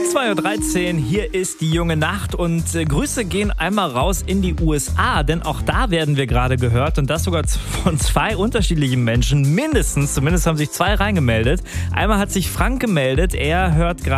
2:13 Uhr, hier ist die junge Nacht und Grüße gehen einmal raus in die USA, denn auch da werden wir gerade gehört und das sogar von zwei unterschiedlichen Menschen, mindestens, zumindest haben sich zwei reingemeldet. Einmal hat sich Frank gemeldet, er hört gerade